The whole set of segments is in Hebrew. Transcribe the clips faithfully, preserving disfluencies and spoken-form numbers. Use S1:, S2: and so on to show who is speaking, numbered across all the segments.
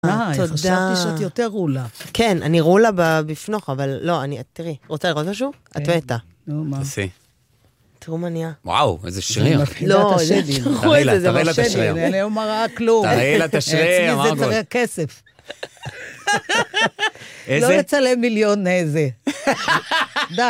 S1: חשבתי שאת יותר רולה.
S2: כן, אני רולה בפנוך, אבל לא, אני, תראי, רוצה לראות משהו? את מתה.
S1: נו, מה?
S3: תעשי.
S2: תראו מה נהיה.
S3: וואו, איזה שריר.
S2: לא,
S3: תראי לה, תראי לה את השריר.
S1: אני לא מראה כלום.
S3: תראי לה את השריר,
S1: אצלי זה צריך כסף.
S3: איזה?
S1: לא לצלם מיליון איזה. די.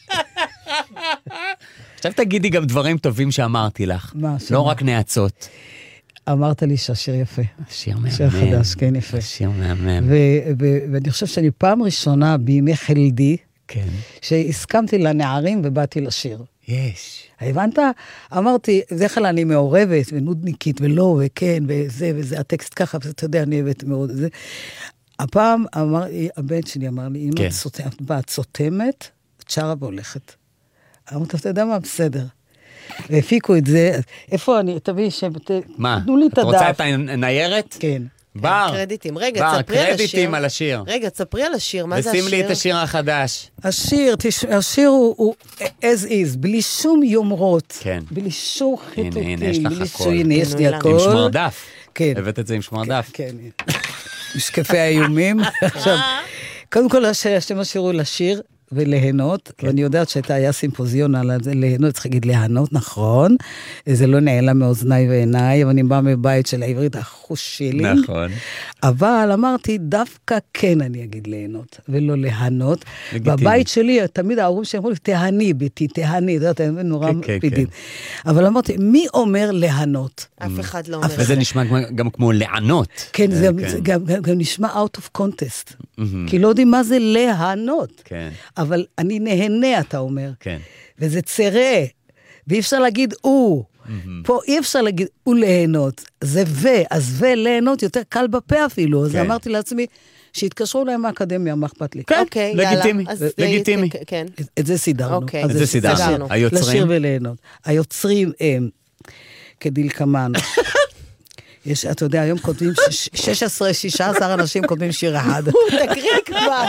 S3: עכשיו תגידי גם דברים טובים שאמרתי לך.
S1: מה?
S3: לא רק נעצות.
S1: אמרת לי שהשיר יפה.
S3: השיר מהמם.
S1: שיר חדש, כן יפה.
S3: השיר מהמם.
S1: ואני חושב שאני פעם ראשונה בימי חלדי,
S3: כן.
S1: שהסכמתי לנערים ובאתי לשיר.
S3: יש.
S1: הבנת? אמרתי, בדרך כלל אני מעורבת ונודניקית ולא וכן וזה וזה, הטקסט ככה, אתה יודע, אני אוהבת מאוד זה. הפעם אמר, הבן שלי אמר לי, אם את סותמת, את שרה והולכת. אמרתי, אתה יודע מה? בסדר. והפיקו את זה, איפה אני, תביאי שם,
S3: מה?
S1: תנו לי את
S3: את
S1: הדף.
S3: רוצה את הניירת?
S1: כן.
S3: בר.
S2: קרדיטים. רגע,
S3: בר,
S2: תספרי על השיר.
S3: קרדיטים על השיר.
S2: רגע, תספרי על השיר, מה זה השיר?
S3: ושים לי את השיר החדש.
S1: השיר, השיר הוא as is, בלי שום יומרות.
S3: כן.
S1: בלי שום חיתוכים.
S3: הנה, יש לך
S1: בלי
S3: הכל.
S1: הנה, יש לי הכל.
S3: עם שמר דף.
S1: כן.
S3: הבאת את זה עם שמר דף.
S1: כן. משקפי האיומים. עכשיו, קודם כל, השם השיר הוא לשיר וליהנות, ואני יודעת שהייתה, היה סימפוזיון על זה, ליהנות, צריך להגיד ליהנות, נכון, זה לא נעלם מאוזניי ועיניי, אבל אני באה מבית של העברית החוש שלי,
S3: נכון.
S1: אבל אמרתי, דווקא כן אני אגיד ליהנות, ולא להנות, בבית שלי, תמיד ההורים שאמרו לי, תהני ביתי, תהני, אתה יודע, נורא פידין, אבל אמרתי, מי אומר להנות?
S2: אף אחד לא אומר.
S3: וזה נשמע גם כמו לענות.
S1: כן, זה גם נשמע out of context, כי לא יודעים מה זה להנות.
S3: כן.
S1: אבל אני נהנה, אתה אומר.
S3: כן.
S1: וזה צרה, ואי אפשר להגיד הוא. פה אי אפשר להגיד הוא ליהנות. זה ו, אז ו ליהנות יותר קל בפה אפילו. אז אמרתי לעצמי, שהתקשרו להם מהאקדמיה, מה אכפת לי?
S3: כן, לגיטימי, לגיטימי.
S1: את זה סידרנו.
S3: את זה סידרנו. היוצרים?
S1: לשיר וליהנות. היוצרים הם, כדלקמן. יש, אתה יודע, היום כותבים שש עשרה, שישה עשר אנשים כותבים שיר אחד.
S2: תקריא כבר.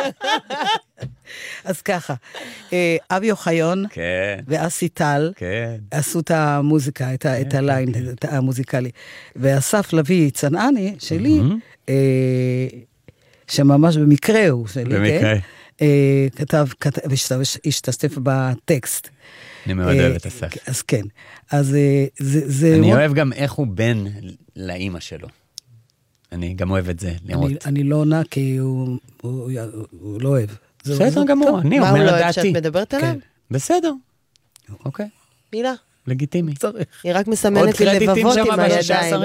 S1: אז ככה, אבי אוחיון ואסי טל עשו את המוזיקה, את הליין המוזיקלי, ואסף לוי צנעני שלי, שממש במקרה הוא שלי, כתב, והשתתף בטקסט.
S3: אני מאוד אוהב את הסף.
S1: אז כן. אז זה...
S3: אני אוהב גם איך הוא בן לאמא שלו. אני גם אוהב את זה, לראות.
S1: אני לא עונה כי הוא לא אוהב.
S3: בסדר גמור, אני
S2: מה
S3: אומר
S2: הוא לא
S3: לדעתי.
S2: אוהב שאת מדברת עליו?
S3: בסדר. אוקיי.
S2: מילה.
S3: לגיטימי.
S2: היא רק מסמנת לי לבבות עם הידיים.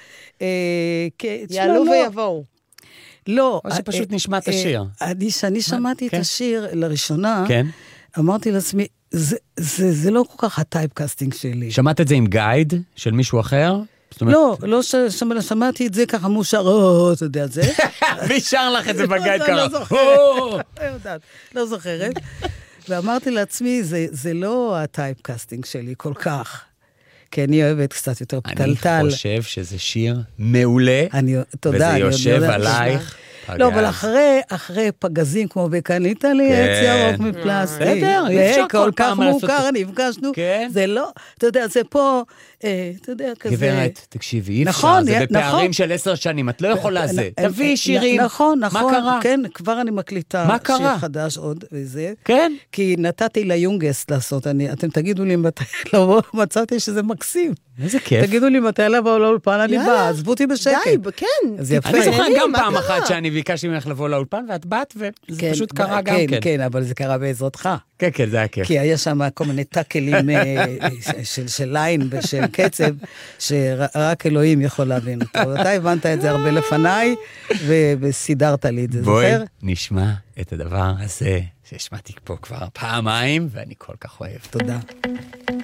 S2: יעלו ויבואו.
S1: לא.
S3: או שפשוט נשמע את השיר.
S1: כשאני שמעתי את השיר לראשונה, אמרתי לעצמי, זה לא כל כך הטייפקאסטינג שלי.
S3: שמעת את זה עם גייד של מישהו אחר?
S1: לא, לא שמעתי את זה ככה מושר, אתה יודע את זה.
S3: מי שר לך את זה בגייד ככה?
S1: לא זוכרת, לא זוכרת. ואמרתי לעצמי, זה לא הטייפקאסטינג שלי כל כך. כי אני אוהבת קצת יותר פתלתל.
S3: אני חושב שזה שיר מעולה, וזה יושב עלייך.
S1: לא, אבל אחרי, אחרי פגזים כמו בקנית לי עץ ירוק מפלסטיק.
S3: בסדר, אי אפשר כל
S1: כך מוכר, נפגשנו. זה לא, אתה יודע, זה פה, אתה יודע, כזה...
S3: גברת, תקשיבי, אי אפשר, זה בפערים של עשר שנים, את לא יכולה זה. תביא שירים.
S1: נכון, נכון.
S3: מה קרה?
S1: כן, כבר אני מקליטה שיר חדש עוד, וזה.
S3: כן.
S1: כי נתתי ליונגסט לעשות, אתם תגידו לי מתי, לא מצאתי שזה מקסים.
S3: איזה כיף.
S1: תגידו לי מתי לבוא לאולפן, אני באה, עזבו אותי בשקט.
S2: די, כן.
S3: אני זוכר גם פעם אחת שאני ביקשתי ממך לבוא לאולפן, ואת באת, וזה פשוט קרה גם כן.
S1: כן, כן, אבל זה קרה בעזרתך.
S3: כן, כן, זה היה כיף.
S1: כי היה שם כל מיני טאקלים של ליין ושל קצב, שרק אלוהים יכול להבין אותו. אתה הבנת את זה הרבה לפניי, וסידרת לי את זה, זוכר?
S3: בואי נשמע את הדבר הזה, שהשמעתי פה כבר פעמיים, ואני כל כך אוהב.
S1: תודה.